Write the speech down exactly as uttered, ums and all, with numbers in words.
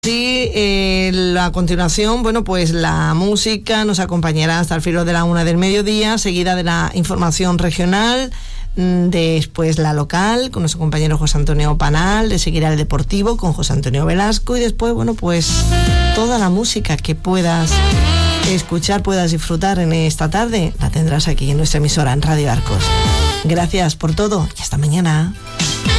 Sí, eh, a continuación, bueno, pues la música nos acompañará hasta el filo de la una del mediodía, seguida de la información regional, después la local con nuestro compañero José Antonio Panal, de seguirá el deportivo con José Antonio Velasco y después, bueno, pues toda la música que puedas escuchar, puedas disfrutar en esta tarde, la tendrás aquí en nuestra emisora en Radio Arcos. Gracias por todo y hasta mañana.